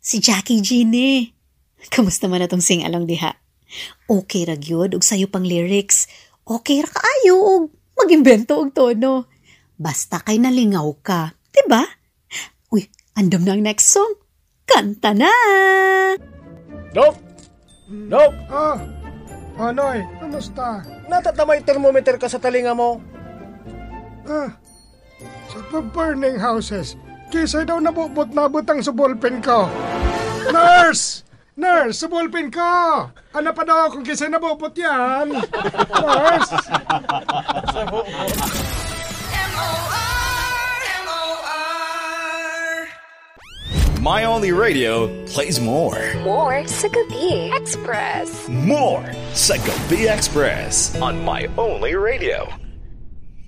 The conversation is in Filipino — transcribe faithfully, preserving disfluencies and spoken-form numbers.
Si Jackie G ni. Kamusta man atong sing-along diha? Okay ra gyud og sayo pang lyrics. Okay ra kaayo og mag-imbento og tono. Basta kay nalingaw ka, diba? Uy, andam na ang next song. Kanta na! Dok! Dok! Ah, Anoy, kamusta? Natatamay thermometer ka sa talinga mo. Ah, sa burning houses, kisay daw nabubot-nabot ang subulpin ko. Nurse! Nurse, subulpin ko! Ano pa daw kung kisay nabubot yan? Nurse! My Only Radio plays more. More sa Gabi Express. More sa Gabi Express on My Only Radio.